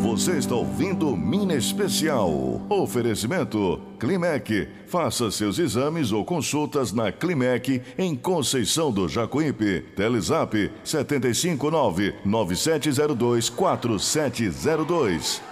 Você está ouvindo Mina Especial. Oferecimento Climec. Faça seus exames ou consultas na Climec em Conceição do Jacuípe. Telezap 759-9702-4702.